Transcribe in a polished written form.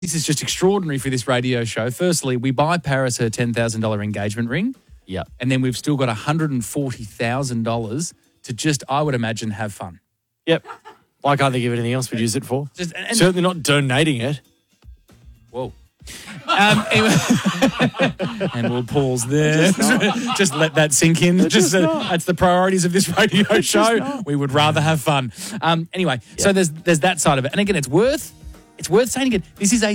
This is just extraordinary for this radio show. Firstly, we buy Paris her $10,000 engagement ring. Yeah. And then we've still got $140,000 to just, I would imagine, have fun. Yep. I can't think of anything else we'd use it for. And certainly not donating it. Whoa. Anyway, and we'll pause there. Just let that sink in. That's the priorities of this radio show. We would rather have fun. Anyway, so there's that side of it. And again, it's worth saying again, this is a